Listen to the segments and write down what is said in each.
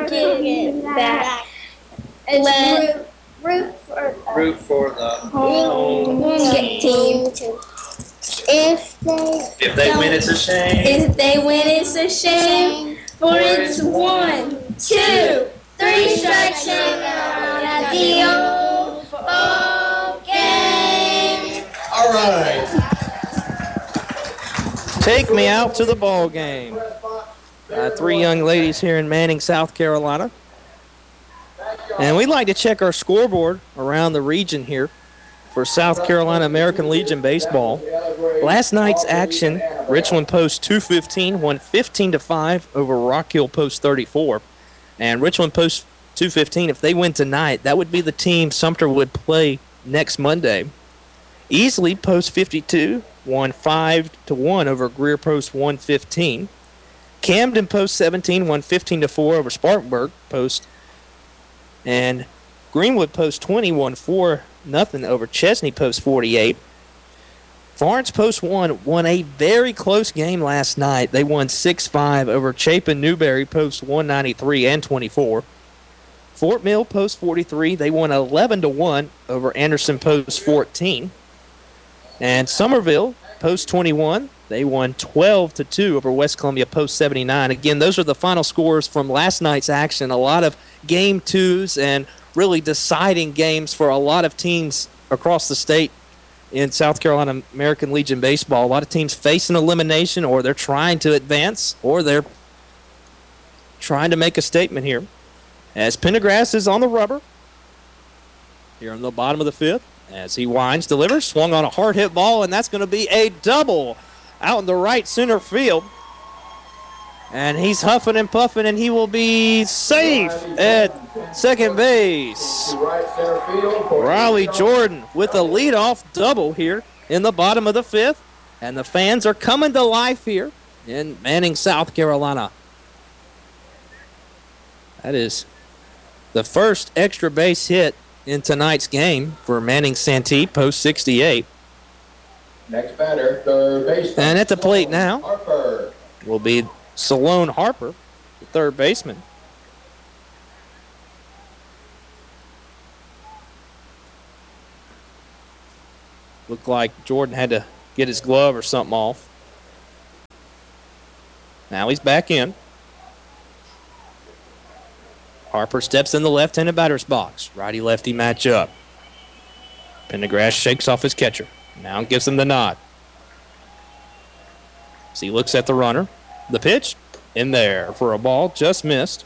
getting back. Let's root for the home team. If they win, it's a shame. If they win, it's a shame. For it's 1, 2, 3 strikes and out at the old ball game. All right. Take me out to the ball game. 3 young ladies here in Manning, South Carolina. And we'd like to check our scoreboard around the region here for South Carolina American Legion baseball. Last night's action, Richland Post 215 won 15-5 over Rock Hill Post 34. And Richland Post 215, if they win tonight, that would be the team Sumter would play next Monday. Easily Post 52 won 5-1 over Greer Post 115. Camden Post 17 won 15-4 over Spartanburg Post. And Greenwood Post 20 won 4-0 over Chesney Post 48. Florence Post 1 won a very close game last night. They won 6-5 over Chapin Newberry Post 193 and 24. Fort Mill Post 43, they won 11-1 over Anderson Post 14. And Somerville Post 21, they won 12-2 over West Columbia Post 79. Again, those are the final scores from last night's action. A lot of game twos and really deciding games for a lot of teams across the state in South Carolina American Legion baseball. A lot of teams facing elimination, or they're trying to advance, or they're trying to make a statement here. As Pendergrass is on the rubber here in the bottom of the 5th. As he winds, delivers, swung on a hard hit ball, and that's going to be a double out in the right center field. And he's huffing and puffing, and he will be safe at second base. Riley Jordan with a leadoff double here in the bottom of the 5th. And the fans are coming to life here in Manning, South Carolina. That is the first extra base hit in tonight's game for Manning Santee, Post 68. Next batter, third baseman. And at the plate now Harper will be Salone Harper, the third baseman. Looked like Jordan had to get his glove or something off. Now he's back in. Harper steps in the left-handed batter's box. Righty-lefty matchup. Pendergrass shakes off his catcher. Now gives him the nod. As he looks at the runner. The pitch in there for a ball. Just missed.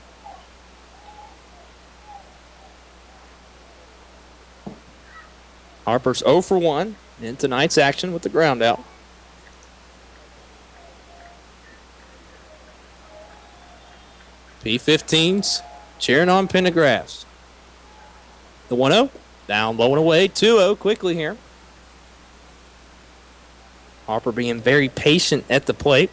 Harper's 0 for 1 in tonight's action with the ground out. P15's cheering on Pendergrass. The 1-0. Down low and away. 2-0 quickly here. Harper being very patient at the plate.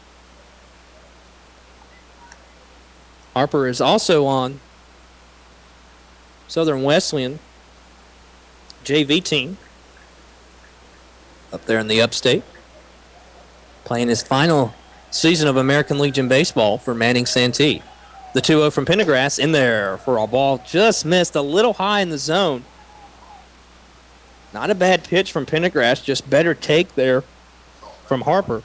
Harper is also on Southern Wesleyan JV team up there in the upstate. Playing his final season of American Legion baseball for Manning Santee. The 2-0 from Pendergrass in there for a ball. Just missed a little high in the zone. Not a bad pitch from Pendergrass. Just better take there from Harper.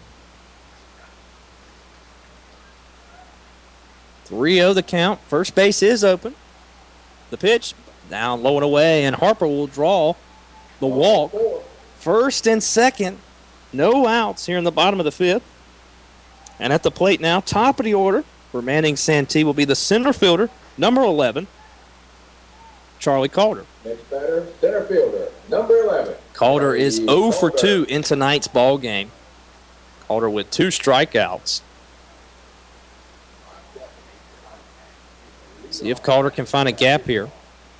3-0 the count. First base is open. The pitch down low and away, and Harper will draw the walk. First and second. No outs here in the bottom of the 5th. And at the plate now, top of the order for Manning Santee will be the center fielder, number 11, Charlie Calder. Next batter, center fielder, number 11. Calder is 0 for 2 in tonight's ball game. Calder with 2 strikeouts. See if Calder can find a gap here.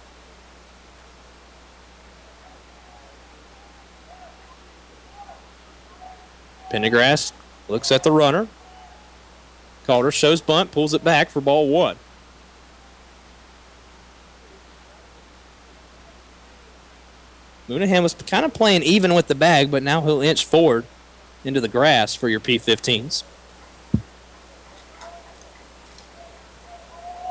Pendergrass looks at the runner. Calder shows bunt, pulls it back for ball 1. Moonahan was kind of playing even with the bag, but now he'll inch forward into the grass for your P15s.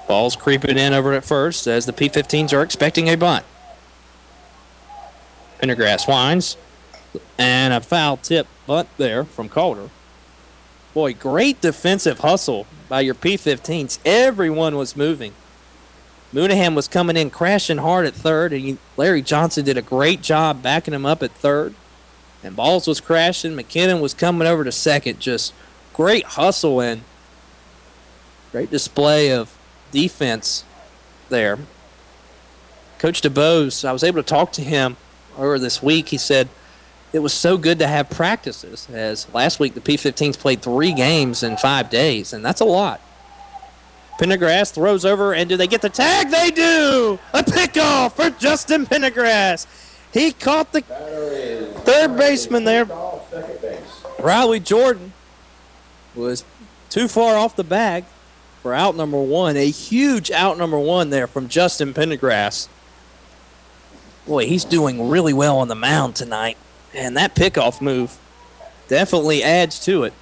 Ball's creeping in over at first as the P-15s are expecting a bunt. Pendergrass winds. And a foul tip bunt there from Calder. Boy, great defensive hustle by your P-15s. Everyone was moving. Moonaghan was coming in crashing hard at third, and Larry Johnson did a great job backing him up at third. And Balls was crashing. McKinnon was coming over to second. Just great hustle and great display of defense there. Coach DeBose, I was able to talk to him earlier this week. He said it was so good to have practices, as last week the P-15s played 3 games in 5 days, and that's a lot. Pendergrass throws over, and do they get the tag? They do! A pickoff for Justin Pendergrass. He caught the third baseman there. Riley Jordan was too far off the bag for out number 1. A huge out number 1 there from Justin Pendergrass. Boy, he's doing really well on the mound tonight. And that pickoff move definitely adds to it.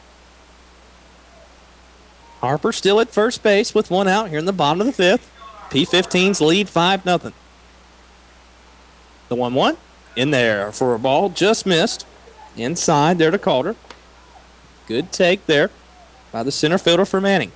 Harper still at first base with 1 out here in the bottom of the 5th. P-15s lead 5-0. The 1-1 in there for a ball, just missed. Inside there to Calder. Good take there by the center fielder for Manning.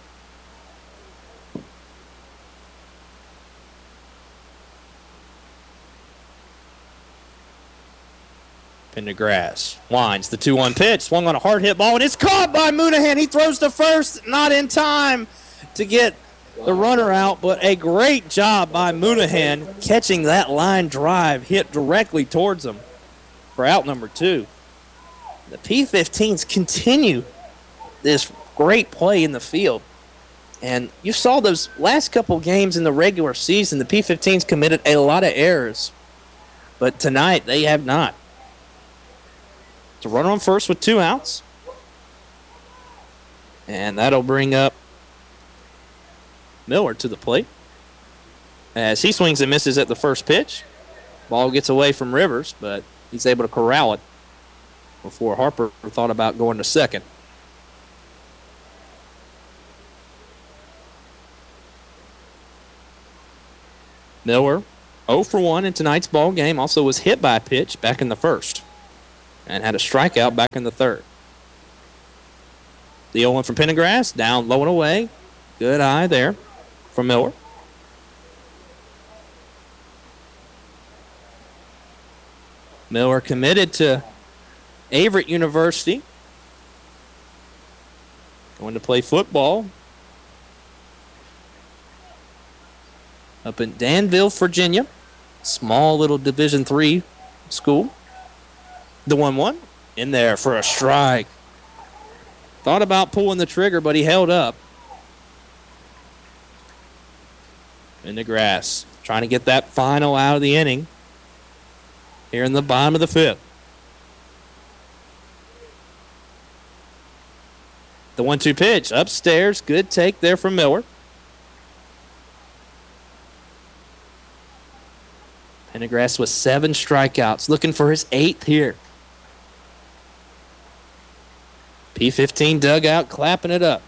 Pendergrass winds the 2-1 pitch, swung on a hard hit ball, and it's caught by Moonaghan. He throws to first, not in time to get the runner out, but a great job by Moonaghan catching that line drive hit directly towards him for out number 2. The P-15s continue this great play in the field. And you saw those last couple games in the regular season, the P-15s committed a lot of errors. But tonight, they have not. It's a runner on first with 2 outs. And that'll bring up Miller to the plate. As he swings and misses at the first pitch. Ball gets away from Rivers, but he's able to corral it before Harper thought about going to second. Miller 0 for 1 in tonight's ball game. Also was hit by a pitch back in the first and had a strikeout back in the third. The 0-1 from Pendergrass, down low and away. Good eye there from Miller. Miller committed to Averett University. Going to play football up in Danville, Virginia. Small little Division III school. The 1-1 in there for a strike. Thought about pulling the trigger, but he held up. In the grass, trying to get that final out of the inning here in the bottom of the 5th. The 1-2 pitch upstairs. Good take there from Miller. Pendergrass with 7 strikeouts, looking for his 8th here. P-15 dugout clapping it up.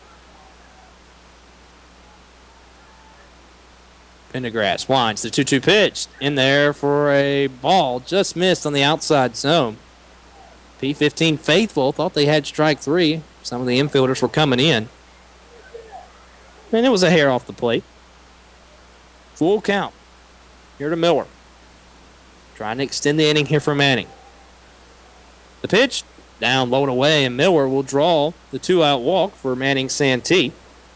Pendergrass winds the 2-2 pitch in there for a ball, just missed on the outside zone. P-15 faithful, thought they had strike 3. Some of the infielders were coming in. And it was a hair off the plate. Full count here to Miller. Trying to extend the inning here for Manning. The pitch down low and away, and Miller will draw the 2-out walk for Manning Santee.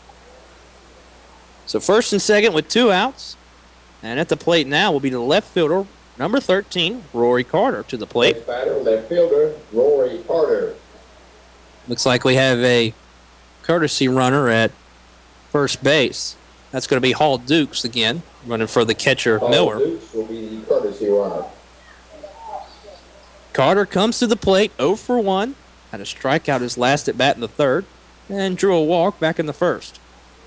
So first and second with 2 outs. And at the plate now will be the left fielder, number 13, Rory Carter, to the plate. Next batter, left fielder, Rory Carter. Looks like we have a courtesy runner at first base. That's going to be Hall Dukes again, running for the catcher, Miller. Hall Dukes will be the courtesy runner. Carter comes to the plate, 0 for 1. Had a strikeout his last at bat in the third, and drew a walk back in the first.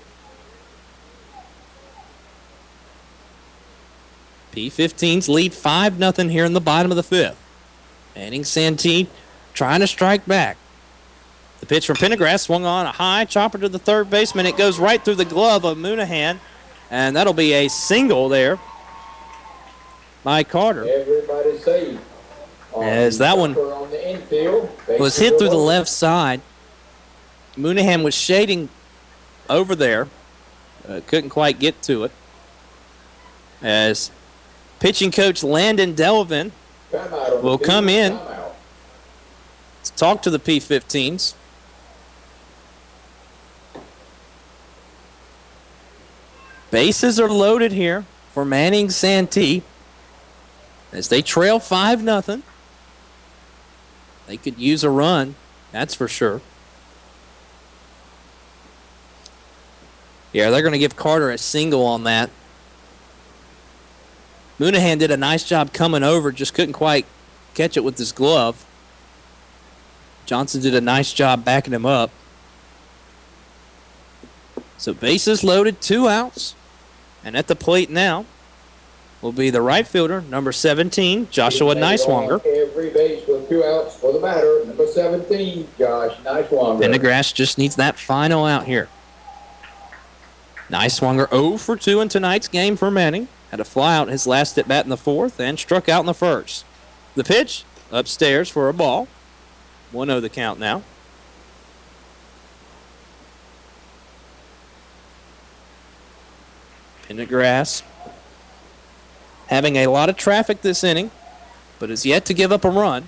P-15s lead 5-0 here in the bottom of the 5th. Manning Santee trying to strike back. The pitch from Pendergrass swung on a high chopper to the third baseman. It goes right through the glove of Moonahan, and that'll be a single there by Carter. Everybody safe. As that one On the infield, was hit through the left side. Moonahan was shading over there. Couldn't quite get to it. As pitching coach Landon Delvin will come in to talk to the P-15s. Bases are loaded here for Manning Santee as they trail 5-0. They could use a run, that's for sure. Yeah, they're going to give Carter a single on that. Moonahan did a nice job coming over, just couldn't quite catch it with his glove. Johnson did a nice job backing him up. So bases loaded, 2 outs. And at the plate now will be the right fielder, number 17, Joshua Neiswanger. Every base with 2 outs for the batter, number 17, Josh Neiswanger. Pendergrass just needs that final out here. Neiswanger 0 for 2 in tonight's game for Manning. Had a fly out his last at bat in the fourth and struck out in the first. The pitch upstairs for a ball. 1-0 the count now. Pendergrass having a lot of traffic this inning, but has yet to give up a run.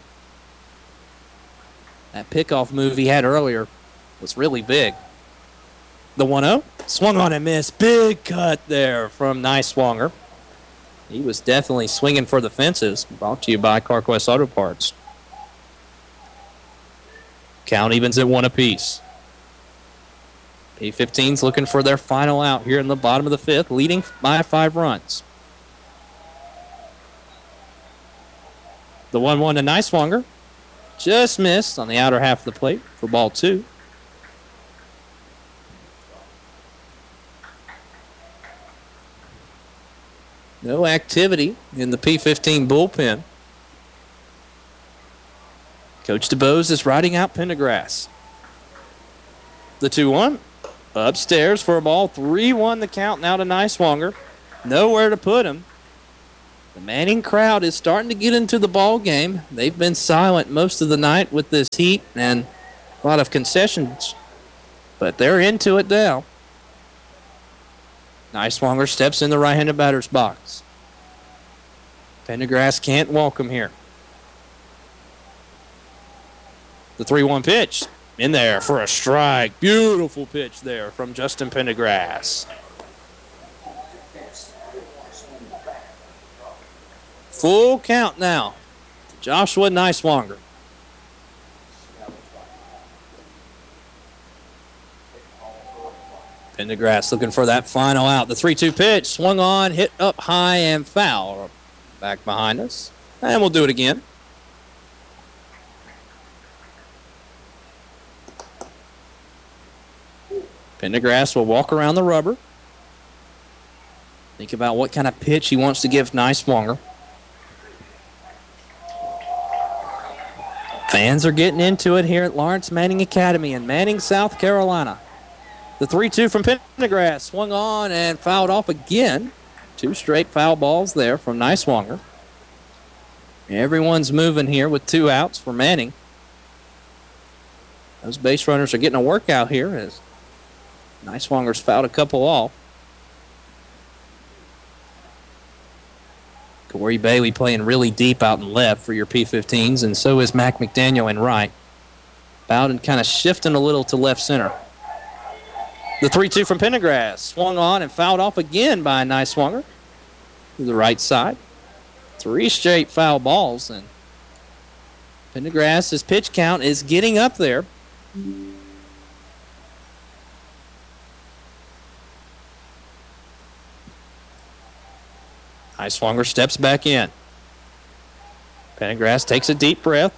That pickoff move he had earlier was really big. The 1-0 swung on and missed. Big cut there from Neiswanger. He was definitely swinging for the fences. Brought to you by CarQuest Auto Parts. Count evens at 1 apiece. P-15's looking for their final out here in the bottom of the fifth, leading by 5 runs. The 1-1 to Neiswanger. Just missed on the outer half of the plate for ball 2. No activity in the P-15 bullpen. Coach DeBose is riding out Pendergrass. The 2-1 upstairs for a ball. 3-1 the count now to Neiswanger. Nowhere to put him. The Manning crowd is starting to get into the ball game. They've been silent most of the night with this heat and a lot of concessions, but they're into it now. Neiswanger steps in the right-handed batter's box. Pendergrass can't walk him here. The 3-1 pitch in there for a strike. Beautiful pitch there from Justin Pendergrass. Full count now to Joshua Neiswanger. Pendergrass looking for that final out. The 3-2 pitch swung on, hit up high and foul. Back behind us. And we'll do it again. Pendergrass will walk around the rubber. Think about what kind of pitch he wants to give Neiswanger. Fans are getting into it here at Lawrence Manning Academy in Manning, South Carolina. The 3-2 from Pendergrass swung on and fouled off again. 2 straight foul balls there from Neiswanger. Everyone's moving here with 2 outs for Manning. Those base runners are getting a workout here as Neiswanger's fouled a couple off. Corey Bailey playing really deep out in left for your P-15s, and so is Mac McDaniel in right. Bowden kind of shifting a little to left center. The 3-2 from Pendergrass swung on and fouled off again by Neiswanger to the right side. 3 straight foul balls, and Pendergrass's pitch count is getting up there. Neiswanger steps back in. Pendergrass takes a deep breath.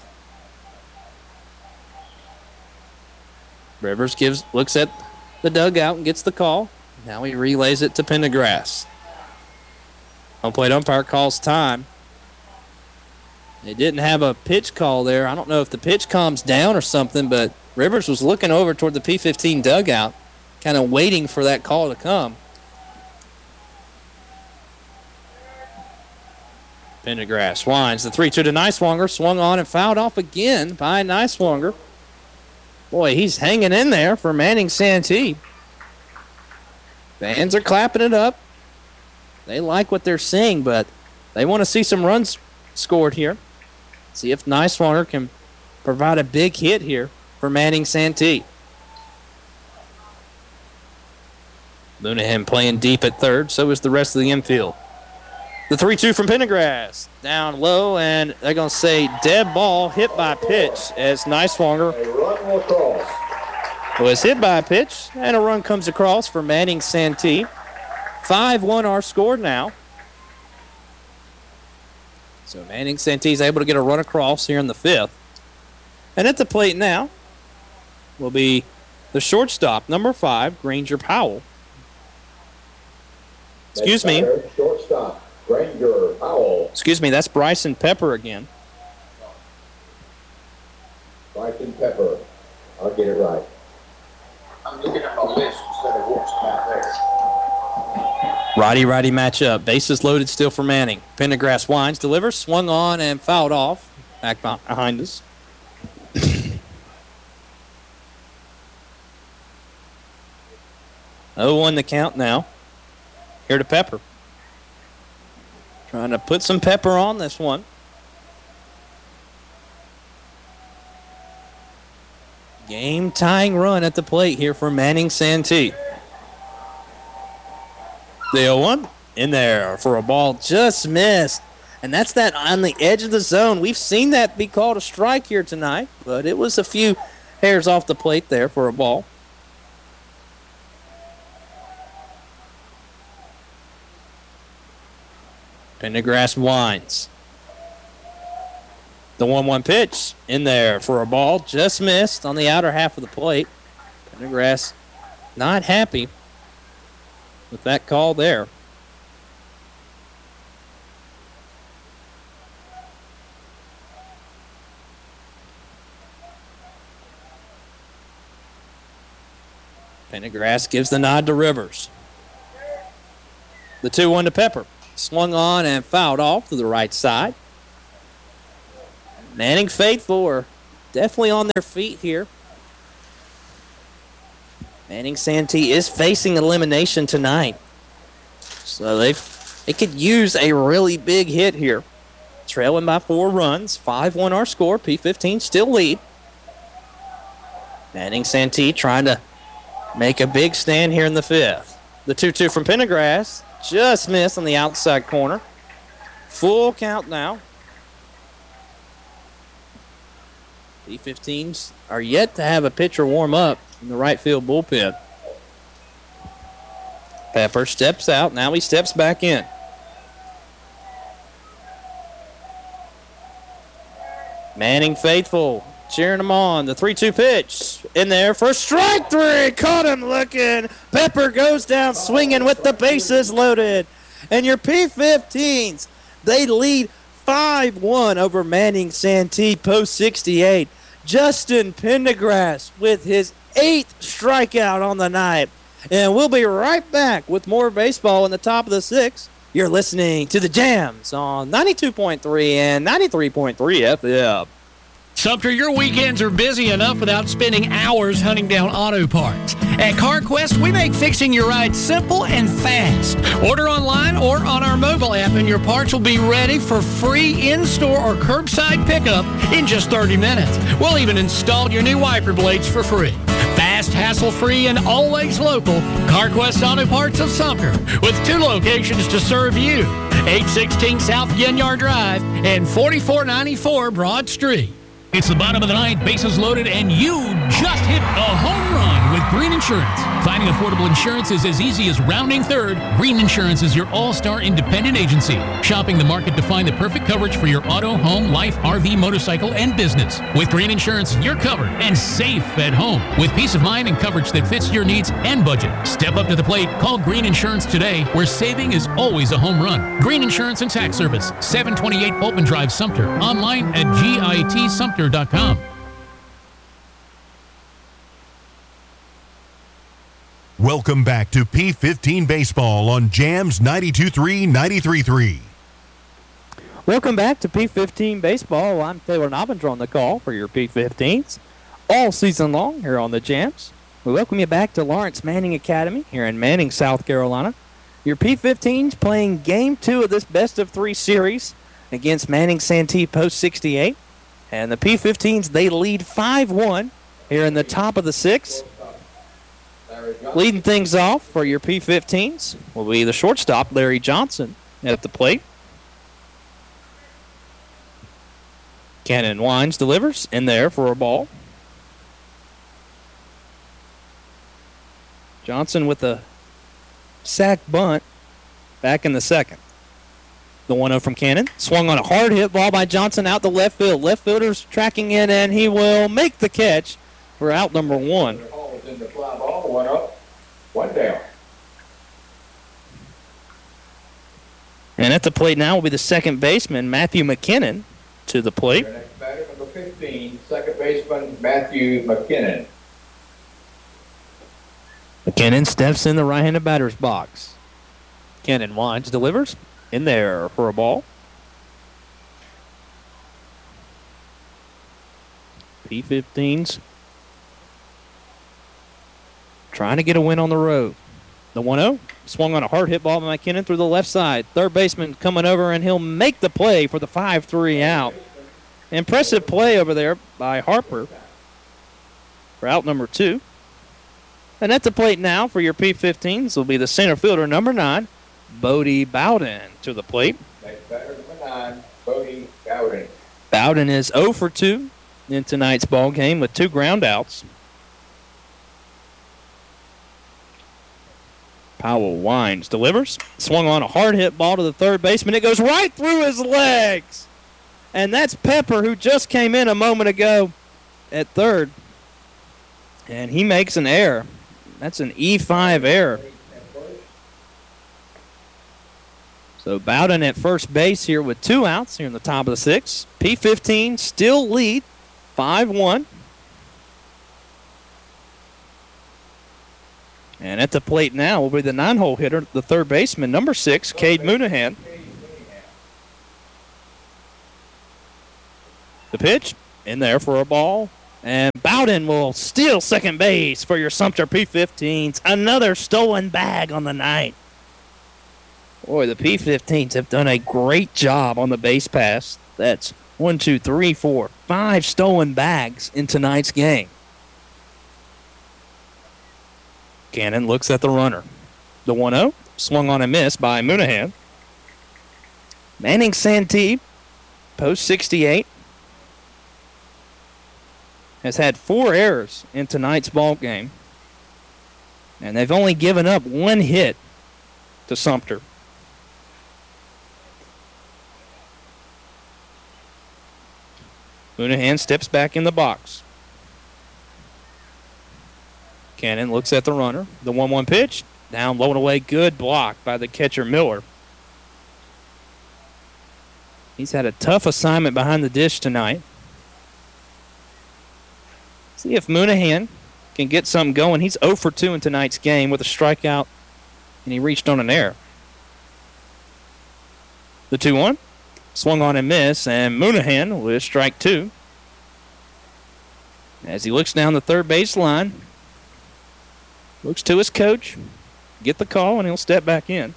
Rivers looks at the dugout and gets the call. Now he relays it to Pendergrass. Home plate umpire calls time. They didn't have a pitch call there. I don't know if the pitch calms down or something, but Rivers was looking over toward the P15 dugout, kind of waiting for that call to come. Pendergrass winds the 3-2 to Niswonger. Swung on and fouled off again by Niswonger. Boy, he's hanging in there for Manning Santee. Fans are clapping it up. They like what they're seeing, but they want to see some runs scored here. See if Niswonger can provide a big hit here for Manning Santee. Lunahan playing deep at third, so is the rest of the infield. The 3-2 from Pendergrass. Down low, and they're going to say dead ball hit by pitch as Niswonger was hit by a pitch, and a run comes across for Manning Santee. 5-1 our score now. So Manning Santee is able to get a run across here in the fifth. And at the plate now will be the shortstop, number 5, Granger Powell. Excuse me. Shortstop, Granger Powell. Excuse me, that's Bryson Pepper again. Bryson Pepper. I'll get it right. I'm looking at my list instead of what's out there. Righty-righty matchup. Bases loaded still for Manning. Pendergrass winds, delivers, swung on and fouled off. Back behind us. 0-1 the count now. Here to Pepper. Trying to put some pepper on this one. Game-tying run at the plate here for Manning Santee. The 0-1 in there for a ball just missed. And that's that on the edge of the zone. We've seen that be called a strike here tonight, but it was a few hairs off the plate there for a ball. Pendergrass winds. The 1-1 pitch in there for a ball. Just missed on the outer half of the plate. Pendergrass not happy with that call there. Pendergrass gives the nod to Rivers. The 2-1 to Pepper. Swung on and fouled off to the right side. Manning faithful are definitely on their feet here. Manning Santee is facing elimination tonight. So they could use a really big hit here. Trailing by 4 runs. 5-1 our score. P15 still lead. Manning Santee trying to make a big stand here in the fifth. The 2-2 from Pendergrass. Just missed on the outside corner. Full count now. P15s are yet to have a pitcher warm up in the right field bullpen. Pepper steps out. Now he steps back in. Manning faithful. Cheering him on. The 3-2 pitch in there for strike 3. Caught him looking. Pepper goes down swinging with the bases loaded. And your P15s, they lead 5-1 over Manning Santee post 68. Justin Pendergrass with his 8th strikeout on the night. And we'll be right back with more baseball in the top of the 6th. You're listening to the Jams on 92.3 and 93.3 FM. Sumter, your weekends are busy enough without spending hours hunting down auto parts. At CarQuest, we make fixing your ride simple and fast. Order online or on our mobile app, and your parts will be ready for free in-store or curbside pickup in just 30 minutes. We'll even install your new wiper blades for free. Fast, hassle-free, and always local, CarQuest Auto Parts of Sumter, with 2 locations to serve you. 816 South Ginyard Drive and 4494 Broad Street. It's the bottom of the ninth, bases loaded, and you just hit a home run with Green Insurance. Finding affordable insurance is as easy as rounding third. Green Insurance is your all-star independent agency, shopping the market to find the perfect coverage for your auto, home, life, RV, motorcycle, and business. With Green Insurance, you're covered and safe at home with peace of mind and coverage that fits your needs and budget. Step up to the plate. Call Green Insurance today, where saving is always a home run. Green Insurance and Tax Service, 728 Open Drive, Sumter. Online at gitsumter.com. Welcome back to P15 Baseball on Jams 92.3, 93.3. Welcome back to P15 Baseball. I'm Taylor Nobbinger on the call for your P15s all season long here on the Jams. We welcome you back to Lawrence Manning Academy here in Manning, South Carolina. Your P15s playing Game 2 of this best-of-3 series against Manning Santee Post 68. And the P15s, they lead 5-1 here in the top of the 6th. Leading things off for your P15s will be the shortstop, Larry Johnson, at the plate. Cannon Wines delivers in there for a ball. Johnson with a sack bunt back in the second. The 1-0 from Cannon. Swung on a hard hit ball by Johnson out the left field. Left fielder's tracking in, and he will make the catch for out number 1. In the fly ball, 1 up, 1 down. And at the plate now will be the second baseman, Matthew McKinnon, to the plate. Your next batter, number 15, second baseman, Matthew McKinnon. McKinnon steps in the right-handed batter's box. Cannon Wines delivers in there for a ball. P15s trying to get a win on the road. The 1-0 swung on a hard hit ball by McKinnon through the left side. Third baseman coming over, and he'll make the play for the 5-3 out. Impressive play over there by Harper for out number 2. And at the plate now for your P15s will be the center fielder, number 9, Bodie Bowden, to the plate. Next batter, number 9, Bodie Bowden. Bowden is 0 for 2 in tonight's ball game with 2 ground outs. Powell Wines delivers. Swung on a hard hit ball to the third baseman. It goes right through his legs. And that's Pepper, who just came in a moment ago at third. And he makes an error. That's an E5 error. So Bowden at first base here with 2 outs here in the top of the 6th. P15 still lead 5-1. And at the plate now will be the 9-hole hitter, the third baseman, number 6, Cade Moonaghan. The pitch in there for a ball. And Bowden will steal second base for your Sumter P15s. Another stolen bag on the night. Boy, the P15s have done a great job on the base pass. That's 1, 2, 3, 4, 5 stolen bags in tonight's game. Cannon looks at the runner. The 1-0 swung on a miss by Moonaghan. Manning Santee, post 68, has had 4 errors in tonight's ball game. And they've only given up 1 hit to Sumter. Moonaghan steps back in the box. Cannon looks at the runner. The 1-1 pitch. Down low and away. Good block by the catcher, Miller. He's had a tough assignment behind the dish tonight. See if Moonaghan can get something going. He's 0 for 2 in tonight's game with a strikeout, and he reached on an error. The 2-1. Swung on and miss, and Moonaghan with strike 2. As he looks down the third base line, looks to his coach, get the call, and he'll step back in.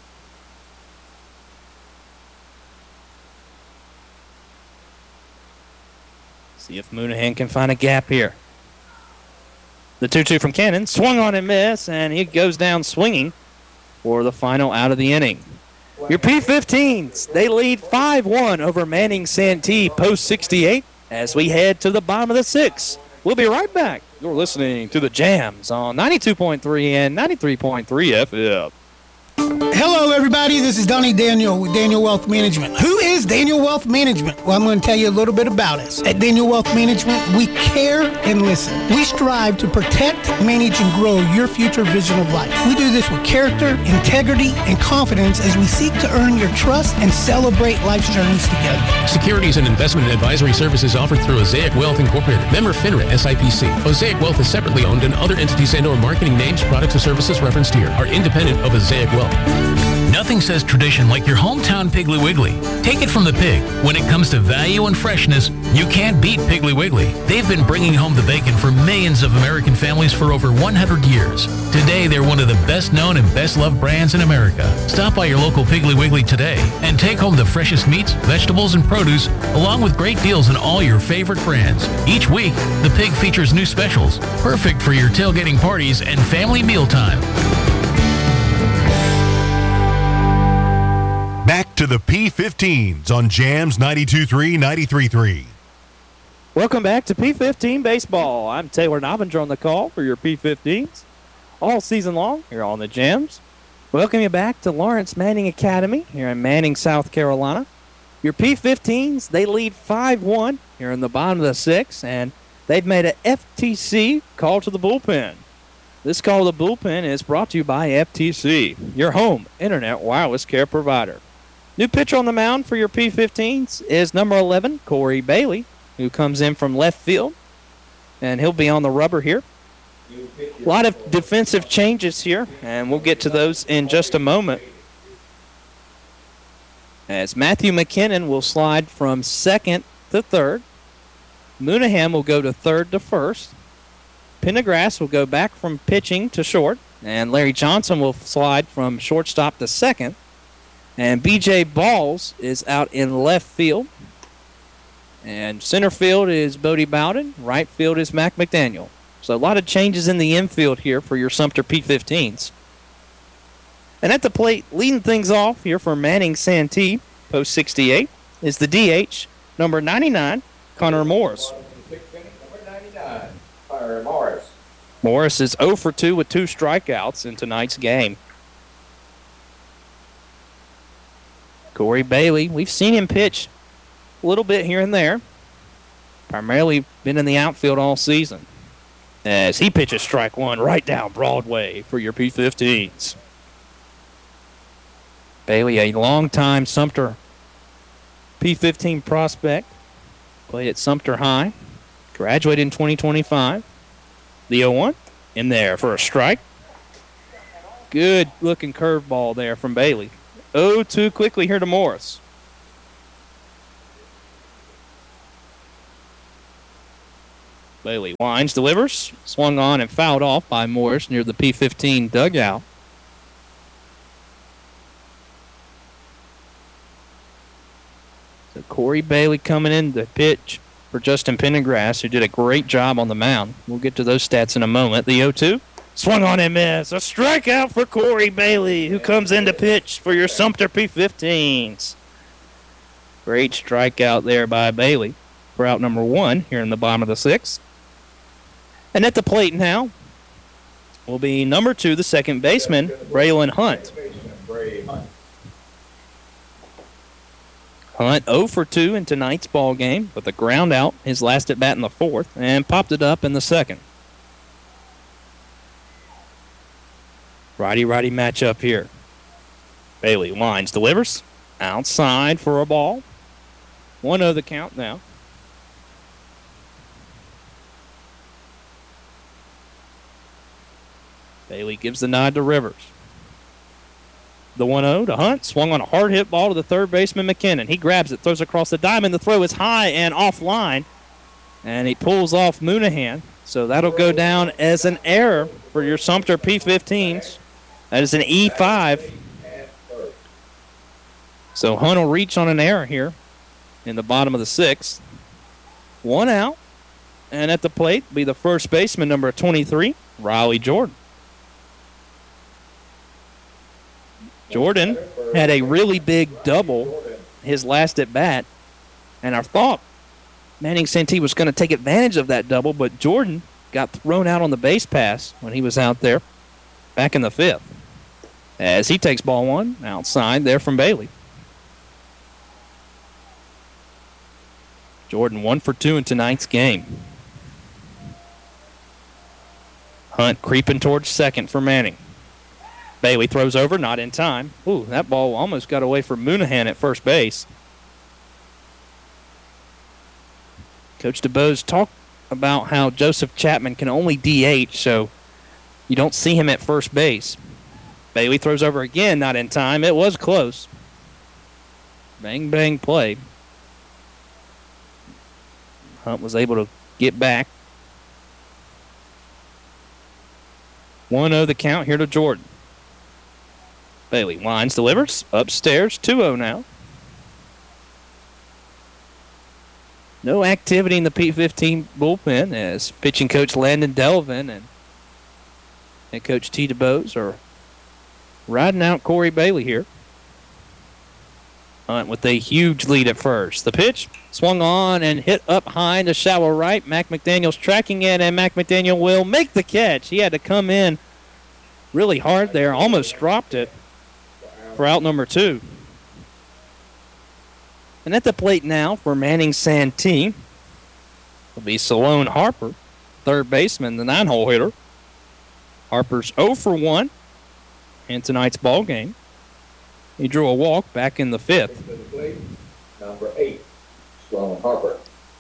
See if Moonaghan can find a gap here. The 2-2 from Cannon, swung on and miss, and he goes down swinging for the final out of the inning. Your P15s, they lead 5-1 over Manning Santee post 68 as we head to the bottom of the 6th. We'll be right back. You're listening to the Jams on 92.3 and 93.3 FM. Hello, everybody. This is Donnie Daniel with Daniel Wealth Management. Who is Daniel Wealth Management? Well, I'm going to tell you a little bit about us. At Daniel Wealth Management, we care and listen. We strive to protect, manage, and grow your future vision of life. We do this with character, integrity, and confidence as we seek to earn your trust and celebrate life's journeys together. Securities and investment and advisory services offered through Osaic Wealth Incorporated. Member FINRA SIPC. Osaic Wealth is separately owned, and other entities and/or marketing names, products, or services referenced here are independent of Osaic Wealth. Nothing says tradition like your hometown Piggly Wiggly. Take it from the pig. When it comes to value and freshness, you can't beat Piggly Wiggly. They've been bringing home the bacon for millions of American families for over 100 years. Today, they're one of the best-known and best-loved brands in America. Stop by your local Piggly Wiggly today and take home the freshest meats, vegetables, and produce, along with great deals on all your favorite brands. Each week, the pig features new specials, perfect for your tailgating parties and family mealtime. Back to the P15s on Jams 92.3, 93.3. Welcome back to P15 Baseball. I'm Taylor Nobbinger on the call for your P15s all season long here on the Jams. Welcome you back to Lawrence Manning Academy here in Manning, South Carolina. Your P15s, they lead 5-1 here in the bottom of the sixth, and they've made an FTC call to the bullpen. This call to the bullpen is brought to you by FTC, your home internet wireless care provider. New pitcher on the mound for your P15s is number 11, Corey Bailey, who comes in from left field, and he'll be on the rubber here. A lot of defensive changes here, and we'll get to those in just a moment. As Matthew McKinnon will slide from second to third. Moonahan will go to third to first. Pendergrass will go back from pitching to short, and Larry Johnson will slide from shortstop to second. And B.J. Balls is out in left field. And center field is Bodie Bowden. Right field is Mac McDaniel. So a lot of changes in the infield here for your Sumter P15s. And at the plate, leading things off here for Manning Santee, post 68, is the DH, number 99, Connor Morris. Morris is 0 for 2 with 2 strikeouts in tonight's game. Corey Bailey, we've seen him pitch a little bit here and there. Primarily been in the outfield all season. As he pitches strike one right down Broadway for your P15s. Bailey, a long-time Sumter P15 prospect. Played at Sumter High. Graduated in 2025. The 0-1 in there for a strike. Good-looking curveball there from Bailey. 0-2 quickly here to Morris. Bailey winds, delivers. Swung on and fouled off by Morris near the P15 dugout. So Corey Bailey coming in to pitch for Justin Pendergrass, who did a great job on the mound. We'll get to those stats in a moment. The 0-2. Swung on and missed. A strikeout for Corey Bailey, who comes in to pitch for your Sumter P15s. Great strikeout there by Bailey for out number 1 here in the bottom of the sixth. And at the plate now will be number 2, the second baseman, Braylon Hunt. Hunt 0 for 2 in tonight's ball game with a ground out, his last at bat in the fourth, and popped it up in the second. Righty-righty matchup here. Bailey winds, delivers. Outside for a ball. 1-0 the count now. Bailey gives the nod to Rivers. The 1-0 to Hunt. Swung on a hard hit ball to the third baseman, McKinnon. He grabs it, throws across the diamond. The throw is high and offline. And he pulls off Moonahan. So that'll go down as an error for your Sumter P15s. That is an E5. So Hunt will reach on an error here in the bottom of the sixth. 1 out. And at the plate will be the first baseman, number 23, Riley Jordan. Jordan had a really big double his last at bat. And I thought Manning Santee was going to take advantage of that double, but Jordan got thrown out on the base pass when he was out there back in the fifth. As he takes ball 1 outside there from Bailey. Jordan 1 for 2 in tonight's game. Hunt creeping towards second for Manning. Bailey throws over, not in time. Ooh, that ball almost got away from Moonahan at first base. Coach DeBose talked about how Joseph Chapman can only DH, so you don't see him at first base. Bailey throws over again, not in time. It was close. Bang, bang play. Hunt was able to get back. 1-0 the count here to Jordan. Bailey winds, delivers, upstairs, 2-0 now. No activity in the P15 bullpen as pitching coach Landon Delvin and head coach T. DeBose are riding out Corey Bailey here. Hunt with a huge lead at first. The pitch swung on and hit up high in the shallow right. Mac McDaniel's tracking it, and Mac McDaniel will make the catch. He had to come in really hard there, almost dropped it for out number 2. And at the plate now for Manning Santee will be Salone Harper, third baseman, the 9-hole hitter. Harper's 0 for 1 in tonight's ball game. He drew a walk back in the 5th. Number 8, Salone Harper.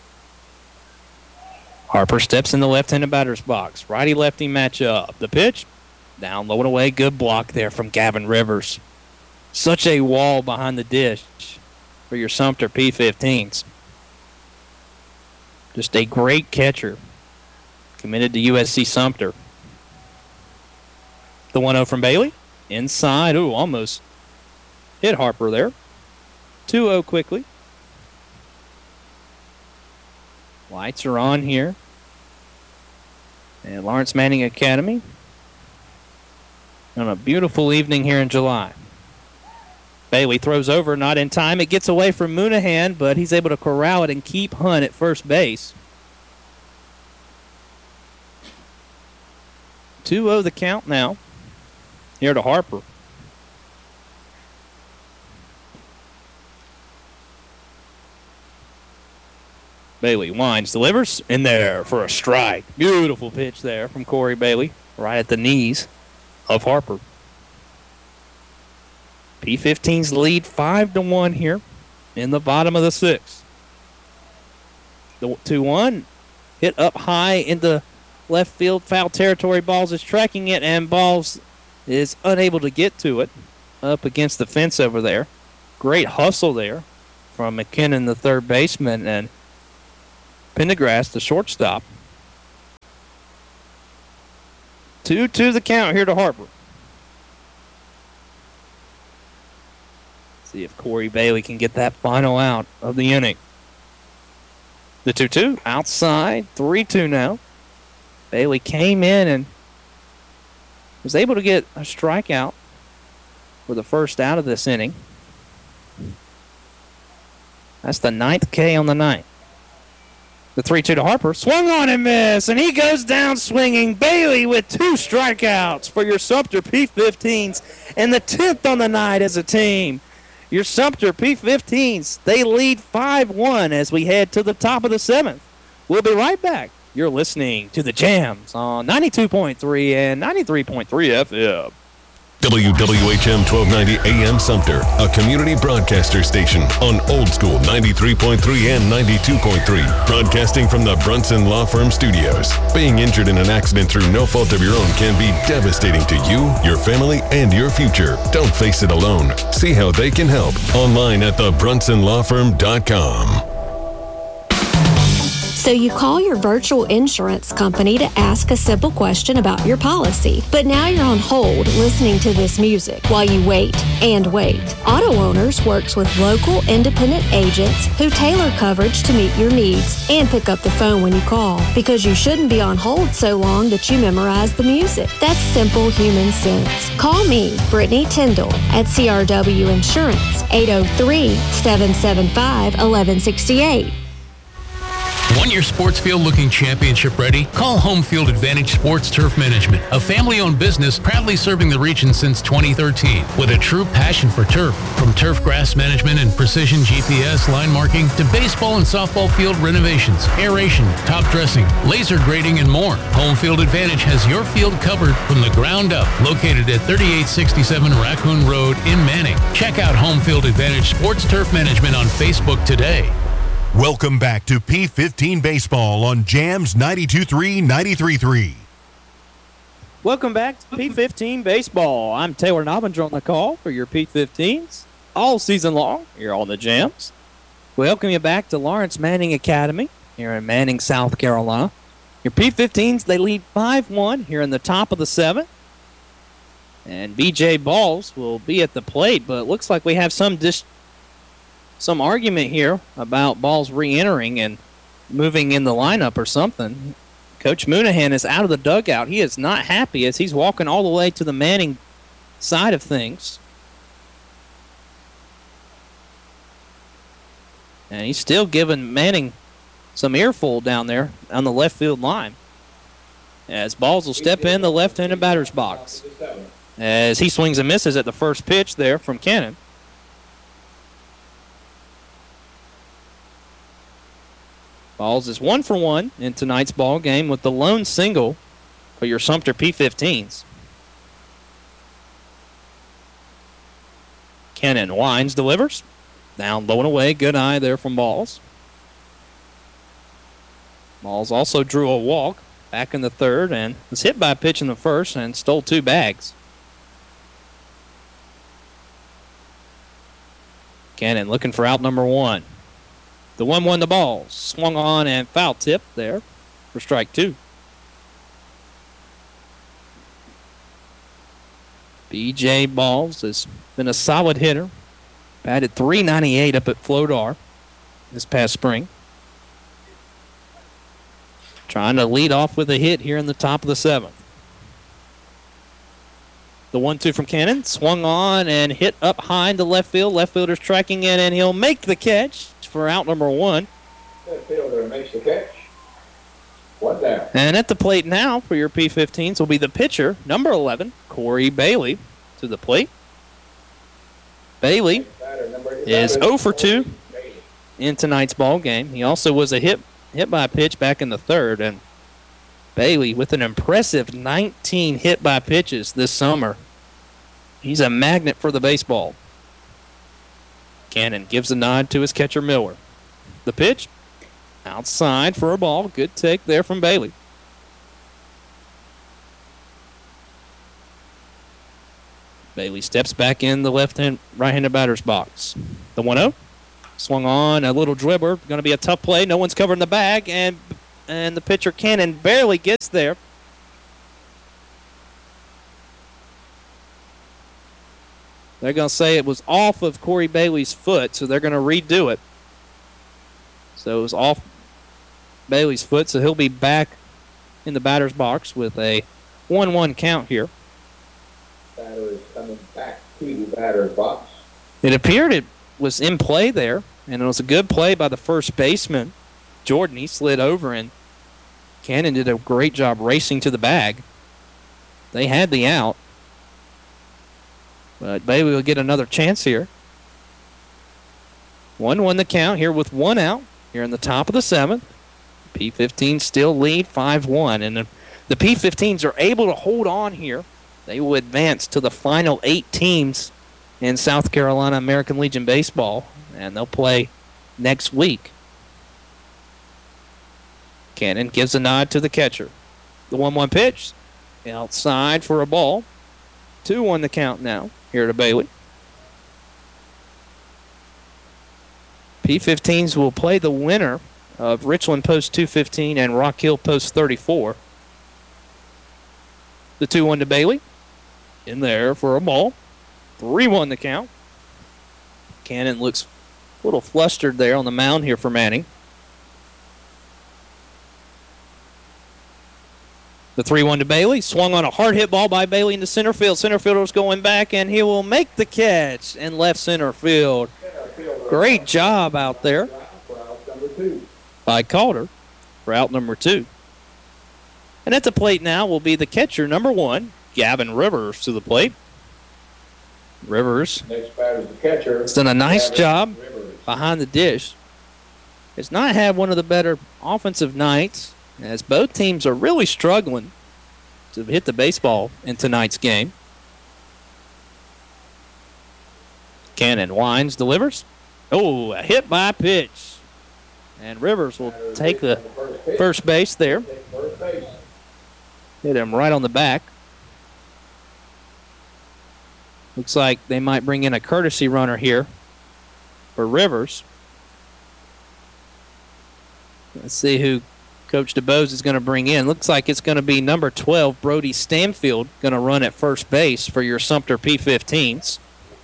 Harper steps in the left-handed batter's box. Righty-lefty matchup. The pitch, down, low and away. Good block there from Gavin Rivers. Such a wall behind the dish for your Sumter P15s. Just a great catcher. Committed to USC Sumter. The 1-0 from Bailey. Inside. Ooh, almost hit Harper there. 2-0 quickly. Lights are on here at Lawrence Manning Academy on a beautiful evening here in July. Bailey throws over, not in time. It gets away from Moonahan, but he's able to corral it and keep Hunt at first base. 2-0 the count now. Here to Harper. Bailey winds, delivers, in there for a strike. Beautiful pitch there from Corey Bailey, right at the knees of Harper. P15's lead 5-1 here in the bottom of the 6th. The 2-1 hit up high into left field, foul territory. Balls is tracking it, and Balls is unable to get to it up against the fence over there. Great hustle there from McKinnon, the third baseman, and Pendergrass, the shortstop. 2-2 the count here to Harper. See if Corey Bailey can get that final out of the inning. The 2-2 outside, 3-2 now. Bailey came in and was able to get a strikeout for the first out of this inning. That's the 9th K on the night. The 3-2 to Harper. Swung on and missed, and he goes down swinging. Bailey with 2 strikeouts for your Sumter P15s, and the 10th on the night as a team. Your Sumter P15s, they lead 5-1 as we head to the top of the 7th. We'll be right back. You're listening to the Jams on 92.3 and 93.3 FM. WWHM 1290 AM Sumter, a community broadcaster station on Old School 93.3 and 92.3, broadcasting from the Brunson Law Firm Studios. Being injured in an accident through no fault of your own can be devastating to you, your family, and your future. Don't face it alone. See how they can help online at thebrunsonlawfirm.com. So you call your virtual insurance company to ask a simple question about your policy. But now you're on hold listening to this music while you wait and wait. Auto Owners works with local independent agents who tailor coverage to meet your needs and pick up the phone when you call, because you shouldn't be on hold so long that you memorize the music. That's simple human sense. Call me, Brittany Tyndall, at CRW Insurance, 803-775-1168. Want your sports field looking championship ready? Call Home Field Advantage Sports Turf Management, a family-owned business proudly serving the region since 2013 with a true passion for turf. From turf grass management and precision GPS line marking to baseball and softball field renovations, aeration, top dressing, laser grading, and more. Home Field Advantage has your field covered from the ground up, located at 3867 Raccoon Road in Manning. Check out Home Field Advantage Sports Turf Management on Facebook today. Welcome back to P15 Baseball on Jams 92.3, 93.3. Welcome back to P15 Baseball. I'm Taylor Nobbinger on the call for your P15s all season long here on the Jams. Welcome you back to Lawrence Manning Academy here in Manning, South Carolina. Your P15s, they lead 5-1 here in the top of the 7th. And B.J. Balls will be at the plate, but it looks like we have some argument here about Balls re-entering and moving in the lineup or something. Coach Moonahan is out of the dugout. He is not happy as he's walking all the way to the Manning side of things. And he's still giving Manning some earful down there on the left field line. As Balls will step in the left-handed batter's box. As he swings and misses at the first pitch there from Cannon. Balls is 1 for 1 in tonight's ball game with the lone single for your Sumter P15s. Cannon winds, delivers. Down low and away. Good eye there from Balls. Balls also drew a walk back in the third and was hit by a pitch in the first and stole 2 bags. Cannon looking for out number 1. The 1-1 the ball. Swung on and foul tip there for strike 2. B.J. Balls has been a solid hitter. Batted .398 up at Flodar this past spring. Trying to lead off with a hit here in the top of the 7th. The 1-2 from Cannon. Swung on and hit up high into left field. Left fielder's tracking in, and he'll make the catch for out number 1. Left fielder makes the catch. 1 down. And at the plate now for your P15s will be the pitcher, number 11, Corey Bailey, to the plate. Bailey is 0 for 2 in tonight's ball game. He also was a hit by a pitch back in the third, and Bailey with an impressive 19 hit by pitches this summer. He's a magnet for the baseball. Cannon gives a nod to his catcher Miller. The pitch outside for a ball. Good take there from Bailey. Bailey steps back in the right-handed batter's box. The 1-0. Swung on, a little dribbler. Going to be a tough play. No one's covering the bag, and the pitcher Cannon barely gets there. They're going to say it was off of Corey Bailey's foot, so they're going to redo it. So it was off Bailey's foot, so he'll be back in the batter's box with a 1-1 count here. Batter is coming back to the batter's box. It appeared it was in play there, and it was a good play by the first baseman, Jordan. He slid over, and Cannon did a great job racing to the bag. They had the out, but Bailey will get another chance here. 1-1 the count here with 1 out here in the top of the 7th. P15 still lead 5-1, and the P15s are able to hold on here. They will advance to the final 8 teams in South Carolina American Legion Baseball, and they'll play next week. Cannon gives a nod to the catcher. The 1-1 pitch, outside for a ball. 2-1 the count now here to Bailey. P15s will play the winner of Richland Post 215 and Rock Hill Post 34. The 2-1 to Bailey. In there for a ball. 3-1 the count. Cannon looks a little flustered there on the mound here for Manning. The 3-1 to Bailey. Swung on a hard hit ball by Bailey into center field. Center fielder's going back, and he will make the catch in left center field. Great job out there by Calder. for out number 2. And at the plate now will be the catcher, number 1, Gavin Rivers to the plate. Rivers Next batter is the catcher. has done a nice Gavin job Rivers. behind the dish. Has not had one of the better offensive nights, as both teams are really struggling to hit the baseball in tonight's game. Cannon winds, delivers. Oh, a hit by pitch. And Rivers will take the first base there. First base. Hit him right on the back. Looks like they might bring in a courtesy runner here for Rivers. Let's see who Coach DeBose is going to bring in. Looks like it's going to be number 12, Brody Stanfield, going to run at first base for your Sumter P-15s.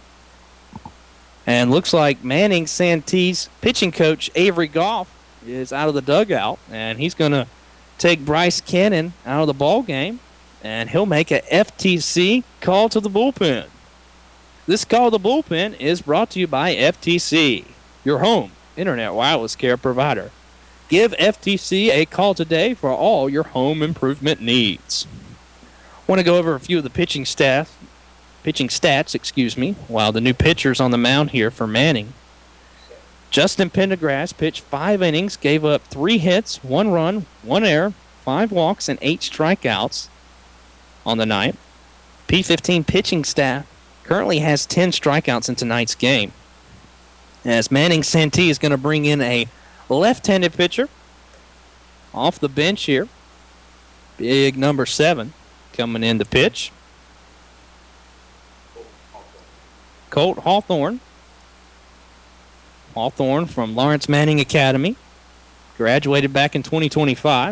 And looks like Manning Santee's pitching coach, Avery Goff, is out of the dugout, and he's going to take Bryce Cannon out of the ball game, and he'll make a FTC call to the bullpen. This call to the bullpen is brought to you by FTC, your home internet wireless care provider. Give FTC a call today for all your home improvement needs. I want to go over a few of the pitching stats, while the new pitcher's on the mound here for Manning. Justin Pendergrass pitched 5 innings, gave up 3 hits, 1 run, 1 error, 5 walks, and 8 strikeouts on the night. P-15 pitching staff currently has 10 strikeouts in tonight's game. As Manning Santee is going to bring in a left-handed pitcher off the bench here. Big number 7 coming in to pitch. Colt Hawthorne. Hawthorne from Lawrence Manning Academy. Graduated back in 2025.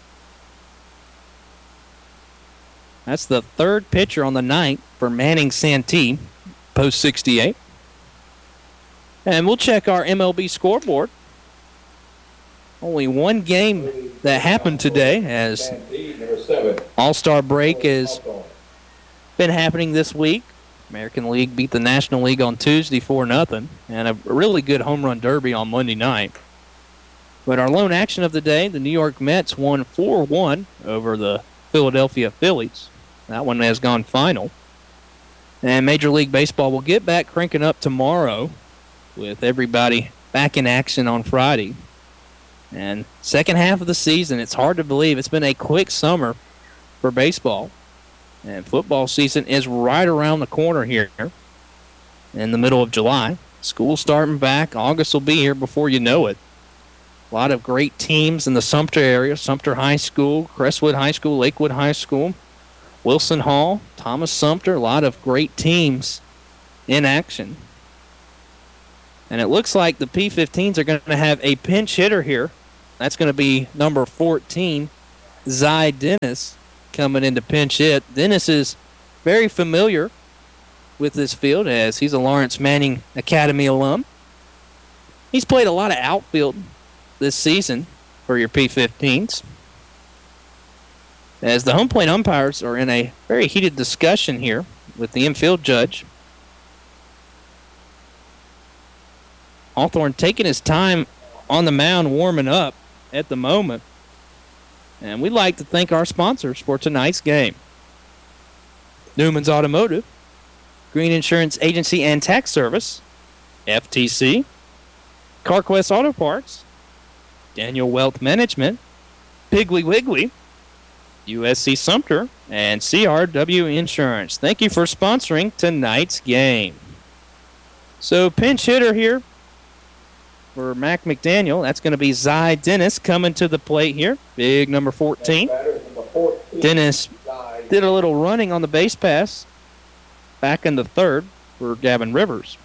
That's the 3rd pitcher on the night for Manning Santee, post 68. And we'll check our MLB scoreboard. Only one game that happened today, as All-Star break has been happening this week. American League beat the National League on Tuesday 4-0, and a really good home run derby on Monday night. But our lone action of the day, the New York Mets won 4-1 over the Philadelphia Phillies. That one has gone final. And Major League Baseball will get back cranking up tomorrow with everybody back in action on Friday. And second half of the season, it's hard to believe. It's been a quick summer for baseball. And football season is right around the corner here in the middle of July. School starting back. August will be here before you know it. A lot of great teams in the Sumter area. Sumter High School, Crestwood High School, Lakewood High School, Wilson Hall, Thomas Sumter. A lot of great teams in action. And it looks like the P-15s are going to have a pinch hitter here. That's going to be number 14, Zy Dennis, coming in to pinch hit. Dennis is very familiar with this field as he's a Lawrence Manning Academy alum. He's played a lot of outfield this season for your P-15s. As the home plate umpires are in a very heated discussion here with the infield judge. Hawthorne taking his time on the mound warming up at the moment. And we'd like to thank our sponsors for tonight's game. Newman's Automotive, Green Insurance Agency and Tax Service, FTC, CarQuest Auto Parts, Daniel Wealth Management, Piggly Wiggly, USC Sumter, and CRW Insurance. Thank you for sponsoring tonight's game. So pinch hitter here for Mac McDaniel. That's going to be Zy Dennis coming to the plate here. Big number 14. Dennis did a little running on the base pass back in the 3rd for Gavin Rivers.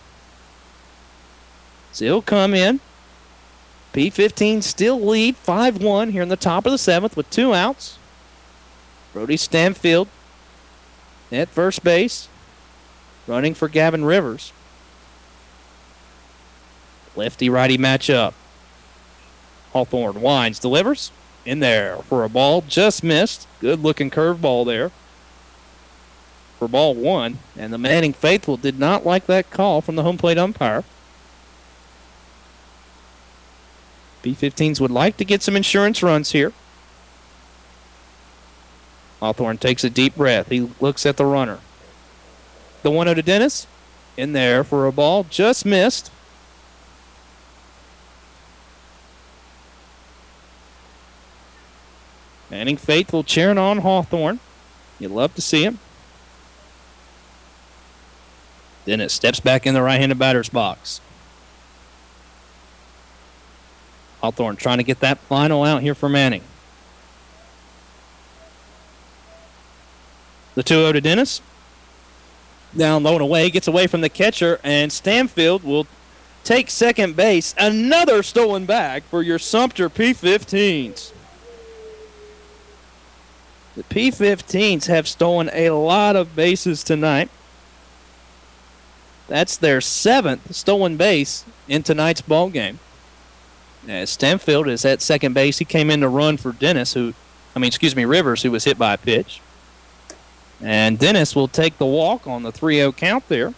So he'll come in. P-15 still lead 5-1 here in the top of the 7th with 2 outs. Brody Stanfield at first base, running for Gavin Rivers. Lefty-righty matchup. Hawthorne winds, delivers. In there for a ball, just missed. Good-looking curveball there for ball 1. And the Manning faithful did not like that call from the home plate umpire. P15s would like to get some insurance runs here. Hawthorne takes a deep breath. He looks at the runner. The 1-0 to Dennis. In there for a ball. Just missed. Manning faithful cheering on Hawthorne. You love to see him. Dennis steps back in the right-handed batter's box. Hawthorne trying to get that final out here for Manning. The 2-0 to Dennis. Down low and away, gets away from the catcher, and Stanfield will take second base. Another stolen bag for your Sumter P15s. The P15s have stolen a lot of bases tonight. That's their 7th stolen base in tonight's ball game. As Stanfield is at second base, he came in to run for Rivers, who was hit by a pitch. And Dennis will take the walk on the 3-0 count there.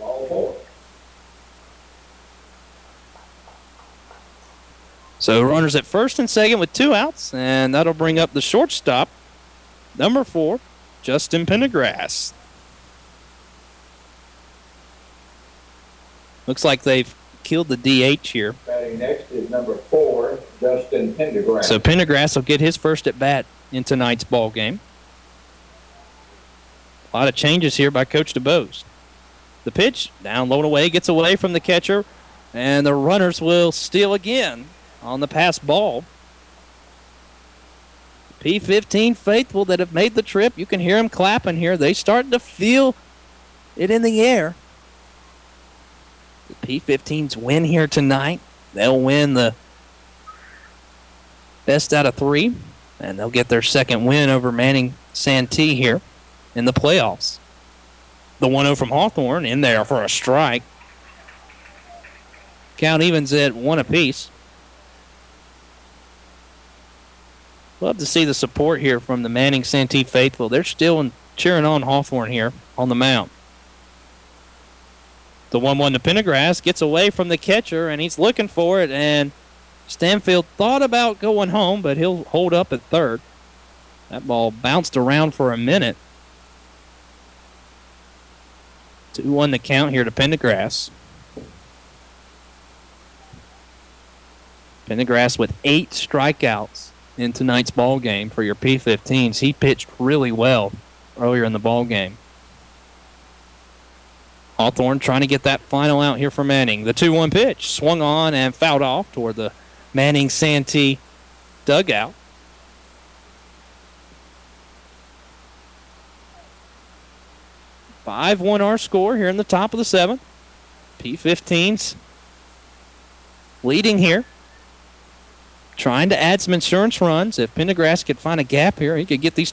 So runners at first and second with 2 outs, and that'll bring up the shortstop, number 4, Justin Pendergrass. Looks like they've killed the DH here. Batting next is number 4, Justin Pendergrass. So Pendergrass will get his first at bat in tonight's ball game. A lot of changes here by Coach DuBose. The pitch, down low and away, gets away from the catcher, and the runners will steal again on the pass ball. P15 faithful that have made the trip, you can hear them clapping here. They starting to feel it in the air. The P15s win here tonight. They'll win the best out of 3, and they'll get their second win over Manning Santee here in the playoffs. The 1-0 from Hawthorne in there for a strike. Count evens at 1 apiece. Love to see the support here from the Manning Santee faithful. They're still cheering on Hawthorne here on the mound. The 1-1 to Pendergrass gets away from the catcher, and he's looking for it, and Stanfield thought about going home, but he'll hold up at third. That ball bounced around for a minute. 2-1 to count here to Pendergrass. Pendergrass with 8 strikeouts in tonight's ball game for your P15s. He pitched really well earlier in the ball game. Hawthorne trying to get that final out here for Manning. The 2-1 pitch swung on and fouled off toward the Manning Santee dugout. (5-1) our score here in the top of the 7th. P15s leading here. Trying to add some insurance runs. If Pendergrass could find a gap here, he could get these